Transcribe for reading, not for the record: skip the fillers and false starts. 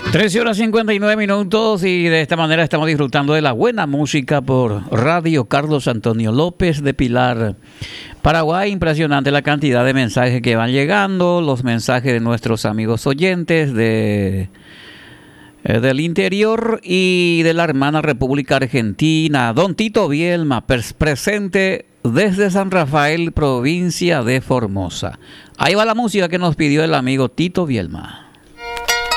13:59 y de esta manera estamos disfrutando de la buena música por Radio Carlos Antonio López de Pilar, Paraguay. Impresionante la cantidad de mensajes que van llegando, los mensajes de nuestros amigos oyentes del interior y de la hermana República Argentina. Don Tito Bielma, presente desde San Rafael, provincia de Formosa. Ahí va la música que nos pidió el amigo Tito Bielma.